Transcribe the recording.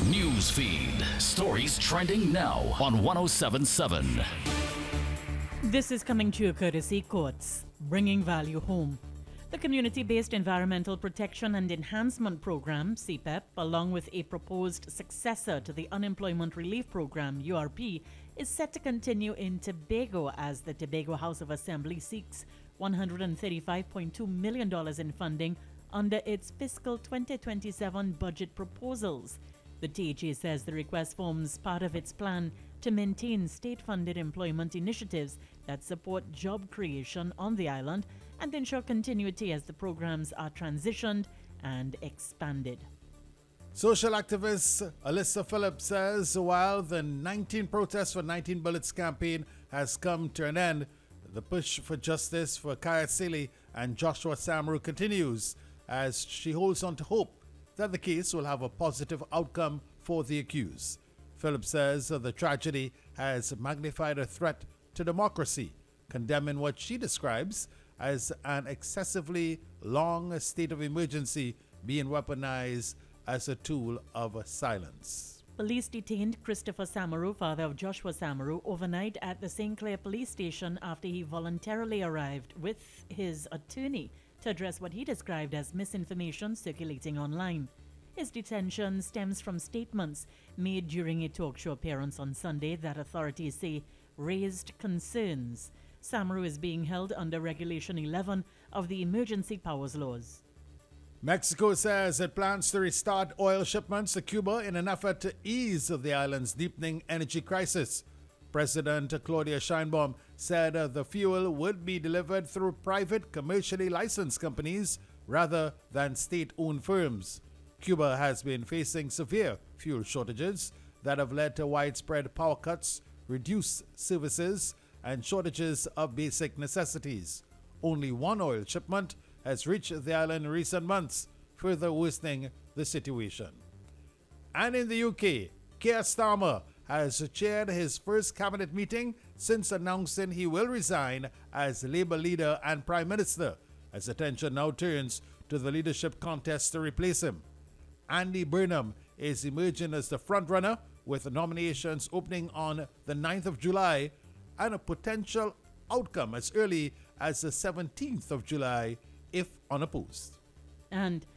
News feed. Stories trending now on 1077. This is coming to you courtesy Courts, bringing value home. The Community-Based Environmental Protection and Enhancement Program, CPEP, along with a proposed successor to the Unemployment Relief Program, URP, is set to continue in Tobago as the Tobago House of Assembly seeks $135.2 million in funding under its fiscal 2027 budget proposals. The THA says the request forms part of its plan to maintain state-funded employment initiatives that support job creation on the island and ensure continuity as the programs are transitioned and expanded. Social activist Alyssa Phillips says while the 19 Protests for 19 Bullets campaign has come to an end, the push for justice for Kaya Sealy and Joshua Samaru continues as she holds on to hope that the case will have a positive outcome for the accused. Phillips says the tragedy has magnified a threat to democracy, condemning what she describes as an excessively long state of emergency being weaponized as a tool of silence. Police detained Christopher Samaru, father of Joshua Samaru, overnight at the St. Clair police station after he voluntarily arrived with his attorney to address what he described as misinformation circulating online. His detention stems from statements made during a talk show appearance on Sunday that authorities say raised concerns. Samaru is being held under Regulation 11 of the Emergency Powers Laws. Mexico says it plans to restart oil shipments to Cuba in an effort to ease the island's deepening energy crisis. President Claudia Sheinbaum said the fuel would be delivered through private commercially licensed companies rather than state-owned firms. Cuba has been facing severe fuel shortages that have led to widespread power cuts, reduced services, and shortages of basic necessities. Only one oil shipment has reached the island in recent months, further worsening the situation. And in the UK, Keir Starmer has chaired his first cabinet meeting since announcing he will resign as Labour leader and Prime Minister, as attention now turns to the leadership contest to replace him. Andy Burnham is emerging as the frontrunner, with nominations opening on the 9th of July and a potential outcome as early as the 17th of July if unopposed. And